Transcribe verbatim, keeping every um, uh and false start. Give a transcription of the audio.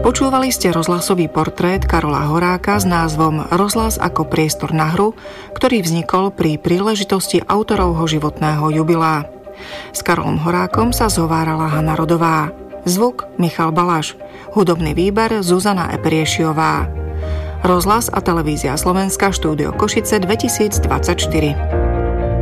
Počúvali ste rozhlasový portrét Karola Horáka s názvom Rozhlas ako priestor na hru, ktorý vznikol pri príležitosti autorovho životného jubilea. S Karolom Horákom sa zhovárala Hana Rodová. Zvuk Michal Balaš. Hudobný výber Zuzana Eperiešiová. Rozhlas a televízia Slovenska, štúdio Košice dvetisícdvadsaťštyri.